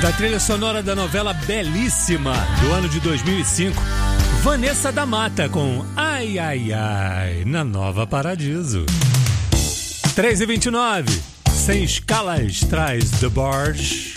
Da trilha sonora da novela belíssima do ano de 2005, Vanessa da Mata com Ai Ai Ai na Nova Paradiso. 3h29, Sem Escalas traz The Barge.